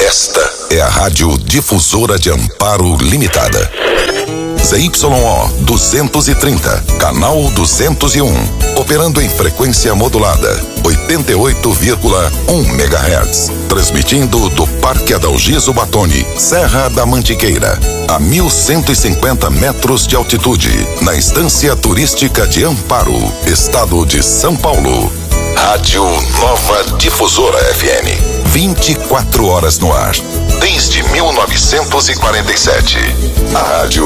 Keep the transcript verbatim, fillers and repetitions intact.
Esta é a Rádio Difusora de Amparo Limitada. Z Y O duzentos e trinta, canal duzentos e um, operando em frequência modulada, oitenta e oito vírgula um megahertz, transmitindo do Parque Adalgiso Batoni, Serra da Mantiqueira, a mil cento e cinquenta metros de altitude, na Estância Turística de Amparo, Estado de São Paulo. Rádio Nova Difusora F M, vinte e quatro horas no ar, desde mil novecentos e quarenta e sete. A rádio